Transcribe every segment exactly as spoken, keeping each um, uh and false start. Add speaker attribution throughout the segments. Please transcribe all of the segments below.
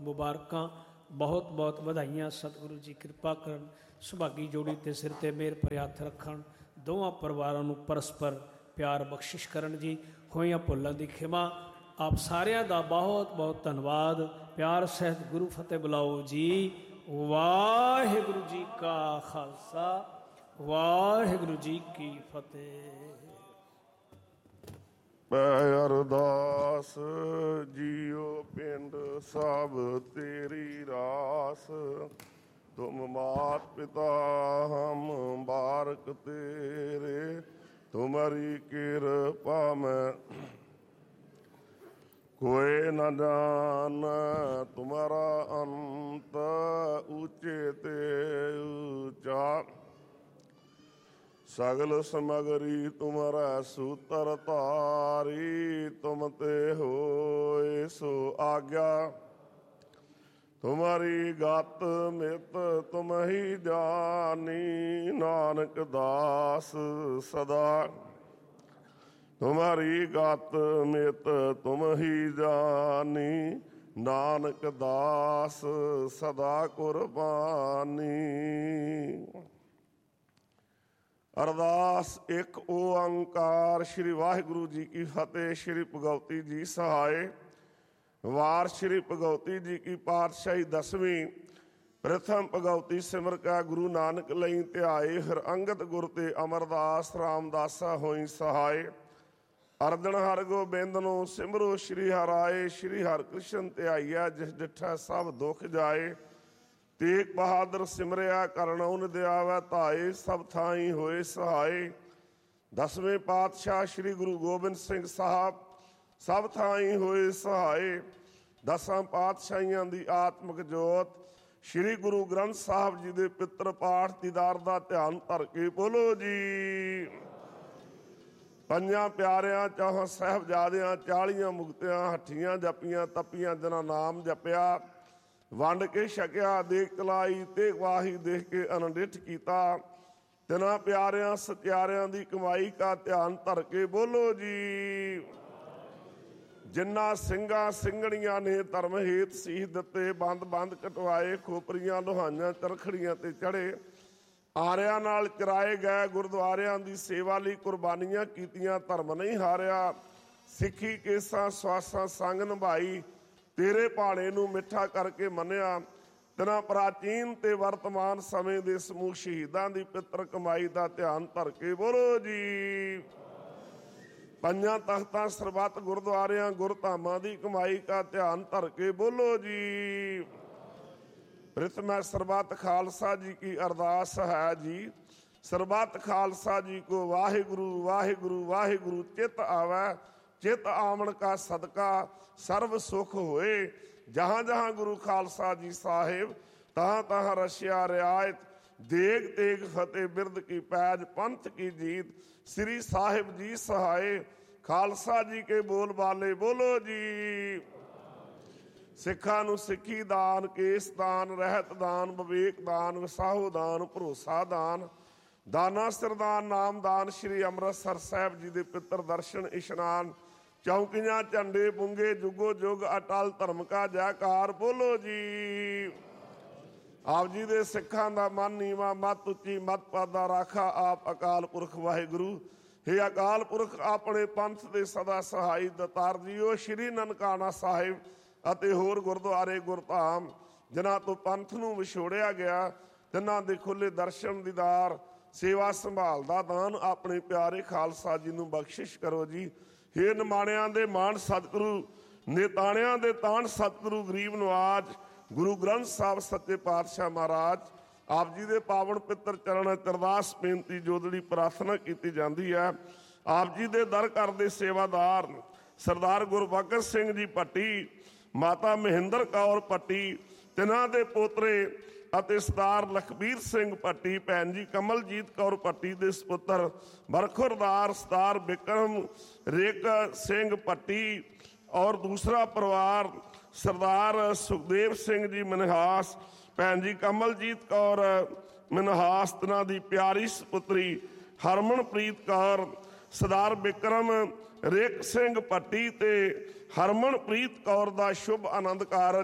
Speaker 1: ਮੁਬਾਰਕਾਂ, ਬਹੁਤ ਬਹੁਤ ਵਧਾਈਆਂ। ਸਤਿਗੁਰੂ ਜੀ ਕਿਰਪਾ ਕਰਨ, ਸੁਭਾਗੀ ਜੋੜੀ ਤੇ ਸਿਰ ਤੇ ਮਿਹਰ ਭਰੇ ਹੱਥ ਰੱਖਣ, ਦੋਵਾਂ ਪਰਿਵਾਰਾਂ ਨੂੰ ਪਰਸਪਰ ਪਿਆਰ ਬਖਸ਼ਿਸ਼ ਕਰਨ ਜੀ। ਹੋਈਆਂ ਭੁੱਲਾਂ ਦੀ ਖਿਮਾ। ਆਪ ਸਾਰਿਆਂ ਦਾ ਬਹੁਤ ਬਹੁਤ ਧੰਨਵਾਦ। ਪਿਆਰ ਸਹਿਤ ਗੁਰੂ ਫਤਿਹ ਬੁਲਾਓ ਜੀ। ਵਾਹਿਗੁਰੂ ਜੀ ਕਾ ਖਾਲਸਾ, ਵਾਹਿਗੁਰੂ ਜੀ ਕੀ ਫਤਿਹ।
Speaker 2: ਮੈਂ ਅਰਦਾਸ ਜੀਓ ਪਿੰਡ ਸਭ ਤੇਰੀ ਰਾਸ, ਤੁਮ ਮਾਤ ਪਿਤਾ ਹਮ ਬਾਰਕ ਤੇਰੇ, ਤੁਮਰੀ ਕਿਰਪਾ ਮੈਂ कोई न जान, तुम्हारा अंत ऊंचे ते ऊंचा, सगल समगरी तुम्हारा सूत्र तारी, तुम ते होए सो आज्ञा, तुम्हारी गत मित तुम ही जानी, नानक दास सदा तुम्हारी गत मित तुम ही जानी, नानक दास सदा कुर्बानी। अरदास एक ओंकार श्री वाहिगुरु जी की फतेह। श्री भगवती जी सहाय। वार श्री भगवती जी की पातशाही दसवीं। प्रथम भगवती सिमर का गुरु नानक लई ध्याए, फिर अंगत गुर ते अमरदास रामदासा होई सहाय। अरदन हर गोबिंद नो सिमरो श्री हराए, श्री हर कृष्ण ध्याइया जिस डिठा सब दुख जाए, तेग बहादुर सिमरिया करनौन दयावै धाए, सब थाई होए सहाय। दसवें पातशाह श्री गुरु गोबिंद सिंह साहब सब थाई होए सहाय। दसां पातशाहियां दी आत्मक जोत श्री गुरु ग्रंथ साहब जी दे पितर पाठ दीदार दा ध्यान धर के बोलो जी। ਪੰਜਾਂ ਪਿਆਰਿਆਂ ਚਾਹਾਂ ਸਾਹਿਬਜ਼ਾਦਿਆਂ ਚਾਲੀਆਂ ਮੁਕਤਿਆਂ ਹੱਠੀਆਂ ਜਪੀਆਂ ਤਪੀਆਂ ਜਿਨ੍ਹਾਂ ਨਾਮ ਜਪਿਆ, ਵੰਡ ਕੇ ਛਕਿਆ ਦੇਖ ਕਲਾਈ ਤੇ ਵਾਹੀ ਦੇਖ ਕੇ ਅਨੰਡਿਠ ਕੀਤਾ, ਤਿਨਾਂ ਪਿਆਰਿਆਂ ਸਤਿਆਰਿਆਂ ਦੀ ਕਮਾਈ ਕਾ ਧਿਆਨ ਧਰ ਕੇ ਬੋਲੋ ਜੀ। ਜਿਨ੍ਹਾਂ ਸਿੰਘਾਂ ਸਿੰਘਣੀਆਂ ਨੇ ਧਰਮ ਹੇਤ ਸੀਸ ਦਿੱਤੇ, ਬੰਦ ਬੰਦ ਕਟਵਾਏ, ਖੋਪਰੀਆਂ ਲੋਹਾਈਆਂ ਚਰਖੜੀਆਂ ਤੇ ਚੜੇ, ਆਰਿਆਂ ਨਾਲ ਚਰਾਏ ਗਏ ਗੁਰਦੁਆਰਿਆਂ ਦੀ ਸੇਵਾ ਲਈ ਕੁਰਬਾਨੀਆਂ ਕੀਤੀਆਂ, ਧਰਮ ਨਹੀਂ ਹਾਰਿਆ, ਸਿੱਖੀ ਕੇਸਾਂ ਸਵਾਸਾਂ ਸੰਗ ਨਿਭਾਈ, ਤੇਰੇ ਭਾਣੇ ਨੂੰ ਮਿੱਠਾ ਕਰਕੇ ਮੰਨਿਆ, ਤਿਨਾਂ ਪ੍ਰਾਚੀਨ ਤੇ ਵਰਤਮਾਨ ਸਮੇਂ ਦੇ ਸਮੂਹ ਸ਼ਹੀਦਾਂ ਦੀ ਪਿੱਤਰ ਕਮਾਈ ਦਾ ਧਿਆਨ ਧਰ ਕੇ ਬੋਲੋ ਜੀ। ਪੰਜਾਂ ਤਖਤਾਂ ਸਰਬੱਤ ਗੁਰਦੁਆਰਿਆਂ ਗੁਰਧਾਮਾਂ ਦੀ ਕਮਾਈ ਦਾ ਧਿਆਨ ਧਰ ਕੇ ਬੋਲੋ ਜੀ। प्रथम सरबत खालसा जी की अरदास है जी। सरबत खालसा जी को वाहिगुरु वाहिगुरु वाहिगुरु चित आवे, चित आवन का सदका सर्व सुख होए। जहाँ जहाँ गुरु खालसा जी साहिब, तहाँ तहाँ रशिया रियायत, देग तेग फतेह बिरद की पैज पंथ की जीत, श्री साहिब जी सहाय। खालसा जी के बोल बाले बोलो जी। ਸਿੱਖਾਂ ਨੂੰ ਸਿੱਖੀ ਦਾਨ, ਕੇਸ ਦਾਨ, ਰਹਿਤ ਦਾਨ, ਵਿਵੇਕ ਦਾਨ, ਵਿਸਾਹੋ ਦਾਨ, ਭਰੋਸਾ ਦਾਨ, ਦਾਨਾ ਸਰਦਾਨ, ਨਾਮਦਾਨ, ਸ਼੍ਰੀ ਅੰਮ੍ਰਿਤਸਰ ਸਾਹਿਬ ਜੀ ਦੇ ਪਿੱਤਰ ਦਰਸ਼ਨ ਇਸ਼ਨਾਨ, ਚੌਂਕੀਆਂ ਝੰਡੇ ਪੁੰਗੇ, ਜੁਗੋ ਜੁਗ ਅਟਲ ਧਰਮ ਕਾ ਜੈਕਾਰ ਬੋਲੋ ਜੀ। ਆਪ ਜੀ ਦੇ ਸਿੱਖਾਂ ਦਾ ਮਨ ਨੀਵਾਂ, ਮੱਤ ਉੱਚੀ, ਮੱਤ ਪਾਦਾ ਰਾਖਾ ਆਪ ਅਕਾਲ ਪੁਰਖ ਵਾਹਿਗੁਰੂ। ਹੇ ਅਕਾਲ ਪੁਰਖ ਆਪਣੇ ਪੰਥ ਦੇ ਸਦਾ ਸਹਾਈ ਦਤਾਰ ਜੀਓ। ਸ਼੍ਰੀ ਨਨਕਾਣਾ ਸਾਹਿਬ ਅਤੇ ਹੋਰ ਗੁਰਦੁਆਰੇ ਗੁਰਧਾਮ ਜਿਨ੍ਹਾਂ ਤੋਂ ਪੰਥ ਨੂੰ ਵਿਛੋੜਿਆ ਗਿਆ, ਤਿੰਨਾਂ ਦੇ ਖੁੱਲ੍ਹੇ ਦਰਸ਼ਨ ਦੀਦਾਰ, ਸੇਵਾ ਸੰਭਾਲ ਦਾ ਦਾਨ ਆਪਣੇ ਪਿਆਰੇ ਖਾਲਸਾ ਜੀ ਨੂੰ ਬਖਸ਼ਿਸ਼ ਕਰੋ ਜੀ। ਹੇ ਨਿਮਾਣਿਆਂ ਦੇ ਮਾਣ ਸਤਿਗੁਰੂ, ਨੇਤਾਣਿਆਂ ਦੇ ਤਾਣ ਸਤਿਗੁਰੂ, ਗਰੀਬ ਨਵਾਜ ਗੁਰੂ ਗ੍ਰੰਥ ਸਾਹਿਬ ਸੱਚੇ ਪਾਤਸ਼ਾਹ ਮਹਾਰਾਜ ਆਪ ਜੀ ਦੇ ਪਾਵਨ ਪਿੱਤਰ ਚਰਨ ਅਰਦਾਸ ਬੇਨਤੀ ਜੋਦੜੀ ਪ੍ਰਾਰਥਨਾ ਕੀਤੀ ਜਾਂਦੀ ਹੈ। ਆਪ ਜੀ ਦੇ ਦਰ ਘਰ ਦੇ ਸੇਵਾਦਾਰ ਸਰਦਾਰ ਗੁਰਬਖਸ਼ ਸਿੰਘ ਜੀ ਭੱਟੀ, ਮਾਤਾ ਮਹਿੰਦਰ ਕੌਰ ਭੱਟੀ, ਤਿੰਨਾਂ ਦੇ ਪੋਤਰੇ ਅਤੇ ਸਰਦਾਰ ਲਖਬੀਰ ਸਿੰਘ ਭੱਟੀ, ਭੈਣ ਜੀ ਕਮਲਜੀਤ ਕੌਰ ਭੱਟੀ ਦੇ ਸਪੁੱਤਰ ਬਰਖੁਰਦਾਰ ਸਰਦਾਰ ਬਿਕਰਮ ਰੇਕ ਸਿੰਘ ਭੱਟੀ, ਔਰ ਦੂਸਰਾ ਪਰਿਵਾਰ ਸਰਦਾਰ ਸੁਖਦੇਵ ਸਿੰਘ ਜੀ ਮਨਹਾਸ, ਭੈਣ ਜੀ ਕਮਲਜੀਤ ਕੌਰ ਮਨਹਾਸ, ਤਿੰਨਾਂ ਦੀ ਪਿਆਰੀ ਸਪੁੱਤਰੀ ਹਰਮਨਪ੍ਰੀਤ ਕੌਰ, ਸਰਦਾਰ ਬਿਕਰਮ ਰੇਕ ਸਿੰਘ ਭੱਟੀ ਤੇ ਹਰਮਨਪ੍ਰੀਤ ਕੌਰ ਦਾ ਸ਼ੁਭ ਆਨੰਦ ਕਾਰਜ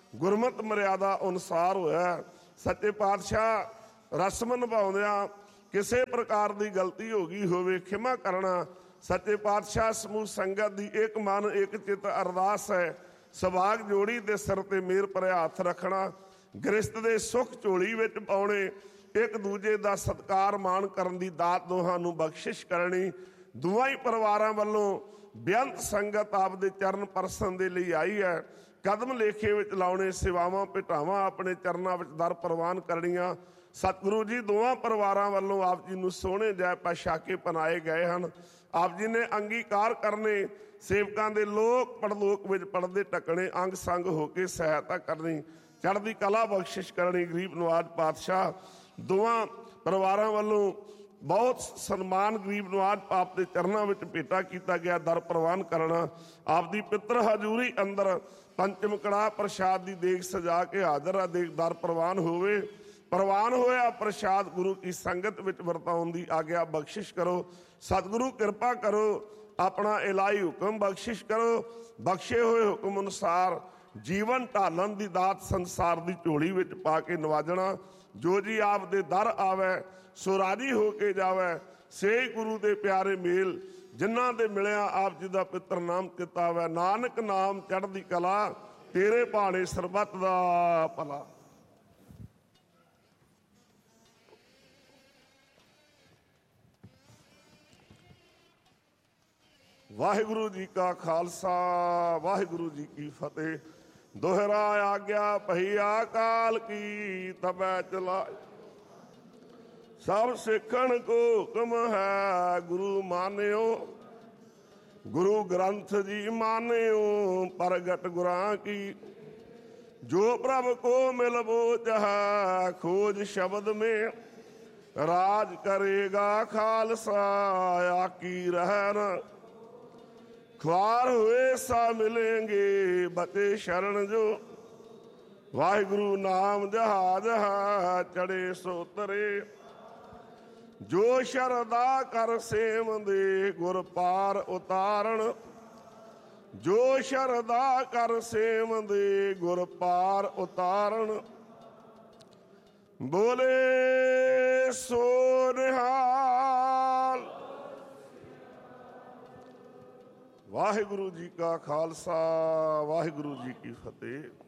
Speaker 2: ਗੁਰਮਤਿ ਮਰਿਆਦਾ ਅਨੁਸਾਰ ਹੋਇਆ। ਸੱਚੇ ਪਾਤਸ਼ਾਹ ਰਸਮ ਨਿਭਾਉਂਦਿਆਂ ਕਿਸੇ ਪ੍ਰਕਾਰ ਦੀ ਗਲਤੀ ਹੋ ਗਈ ਹੋਵੇ ਖਿਮਾ ਕਰਨਾ। ਸੱਚੇ ਪਾਤਸ਼ਾਹ ਸਮੂਹ ਸੰਗਤ ਦੀ ਇੱਕ ਮਨ ਇੱਕ ਚਿੱਤ ਅਰਦਾਸ ਹੈ, ਸੁਭਾਗ ਜੋੜੀ ਦੇ ਸਿਰ ਤੇ ਮਿਹਰ ਭਰਿਆ ਹੱਥ ਰੱਖਣਾ, ਗ੍ਰਸਤ ਦੇ ਸੁੱਖ ਝੋਲੀ ਵਿੱਚ ਪਾਉਣੇ, ਇੱਕ ਦੂਜੇ ਦਾ ਸਤਿਕਾਰ ਮਾਣ ਕਰਨ ਦੀ ਦਾਤ ਦੋਹਾਂ ਨੂੰ ਬਖਸ਼ਿਸ਼ ਕਰਨੀ। ਦੋਵਾਂ ਹੀ ਪਰਿਵਾਰਾਂ ਵੱਲੋਂ ਬੇਅੰਤ ਸੰਗਤ ਆਪਦੇ ਚਰਨ ਪਰਸਨ ਦੇ ਲਈ ਆਈ ਹੈ। ਕਦਮ ਲੇਖੇ ਵਿੱਚ ਲਾਉਣੇ, ਸੇਵਾਵਾਂ ਭੇਟਾਵਾਂ ਆਪਣੇ ਚਰਨਾਂ ਵਿੱਚ ਦਰ ਪ੍ਰਵਾਨ ਕਰਨੀਆਂ। ਸਤਿਗੁਰੂ ਜੀ ਦੋਵਾਂ ਪਰਿਵਾਰਾਂ ਵੱਲੋਂ ਆਪ ਜੀ ਨੂੰ ਸੋਹਣੇ ਜੈ ਪਾਸ਼ਾਕੇ ਪਨਾਏ ਗਏ ਹਨ। ਆਪ ਜੀ ਨੇ ਅੰਗੀਕਾਰ ਕਰਨੇ, ਸੇਵਕਾਂ ਦੇ ਲੋਕ ਪਰਲੋਕ ਵਿੱਚ ਪੜਦੇ ਟਕਣੇ, ਅੰਗ ਸੰਗ ਹੋ ਕੇ ਸਹਾਇਤਾ ਕਰਨੀ, ਚੜ੍ਹਦੀ ਕਲਾ ਬਖਸ਼ਿਸ਼ ਕਰਨੀ। ਗਰੀਬ ਨਵਾਜ ਪਾਤਸ਼ਾਹ ਦੋਵਾਂ ਪਰਿਵਾਰਾਂ ਵੱਲੋਂ ਬਹੁਤ ਸਨਮਾਨ ਗਰੀਬ ਨਵਾਜ ਆਪ ਦੇ ਚਰਨਾਂ ਵਿੱਚ ਭੇਟਾ ਕੀਤਾ ਗਿਆ, ਦਰ ਪ੍ਰਵਾਨ ਕਰਨਾ। ਆਪ ਦੀ ਪਿੱਤਰ ਹਜ਼ੂਰੀ ਅੰਦਰ ਪੰਚਮ ਕੜਾਹ ਪ੍ਰਸ਼ਾਦ ਦੀ ਦੇਗ ਸਜਾ ਕੇ ਹਾਜ਼ਰ ਆ, ਦੇਗ ਦਰ ਪ੍ਰਵਾਨ ਹੋਵੇ। ਪ੍ਰਵਾਨ ਹੋਇਆ ਪ੍ਰਸ਼ਾਦ ਗੁਰੂ ਕੀ ਸੰਗਤ ਵਿੱਚ ਵਰਤਾਉਣ ਦੀ ਆਗਿਆ ਬਖਸ਼ਿਸ਼ ਕਰੋ। ਸਤਿਗੁਰੂ ਕਿਰਪਾ ਕਰੋ, ਆਪਣਾ ਇਲਾਹੀ ਹੁਕਮ ਬਖਸ਼ਿਸ਼ ਕਰੋ। ਬਖਸ਼ੇ ਹੋਏ ਹੁਕਮ ਅਨੁਸਾਰ ਜੀਵਨ ਢਾਲਣ ਦੀ ਦਾਤ ਸੰਸਾਰ ਦੀ ਝੋਲੀ ਵਿੱਚ ਪਾ ਕੇ ਨਵਾਜਣਾ। ਜੋ ਜੀ ਆਪ ਦੇ ਦਰ ਆਵੇ ਸੋ ਰਾਜੀ ਹੋ ਕੇ ਜਾਵੇ, ਸੇ ਗੁਰੂ ਦੇ ਪਿਆਰੇ ਮੇਲ ਜਿਨ੍ਹਾਂ ਦੇ ਮਿਲਿਆ ਆਪ ਜੀ ਦਾ ਪਿੱਤਰ ਨਾਮ ਚਿਤਾਵੇ। ਨਾਨਕ ਨਾਮ ਚੜ੍ਹਦੀ ਕਲਾ, ਤੇਰੇ ਭਾਣੇ ਸਰਬੱਤ ਦਾ ਭਲਾ। ਵਾਹਿਗੁਰੂ ਜੀ ਕਾ ਖਾਲਸਾ, ਵਾਹਿਗੁਰੂ ਜੀ ਕੀ ਫਤਿਹ। ਦੋਹਰਾ ਆਗਿਆ ਭਈਆ ਕਾਲ ਕੀ, ਤਬੈ ਚਲਾ ਸਭ ਸਿੱਖਣ ਕੋ ਹੁਕਮ ਹੈ। ਗੁਰੂ ਮਾਨਿਓ, ਗੁਰੂ ਗ੍ਰੰਥ ਜੀ ਮਾਨਿਓ, ਪ੍ਰਗਟ ਗੁਰਾਂ ਕੀ ਜੋ ਪ੍ਰਭ ਕੋ ਮਿਲ ਬੋਝ ਹੈ। ਖੋਜ ਸ਼ਬਦ ਮੇਂ ਰਾਜ ਕਰੇਗਾ ਖਾਲਸਾ, ਆਕੀ ਰਹਿਣ ख्वार हुए सा मिलेंगे, बचे शरण जो। वाहिगुरु नाम जहाज है चढ़े सो तरे, जो शरदा कर सेम दे गुर पार उतारण। जो शरदा कर सेम दे गुर पार उतारण। बोले सो निहाल। ਵਾਹਿਗੁਰੂ ਜੀ ਕਾ ਖਾਲਸਾ, ਵਾਹਿਗੁਰੂ ਜੀ ਕੀ ਫਤਿਹ।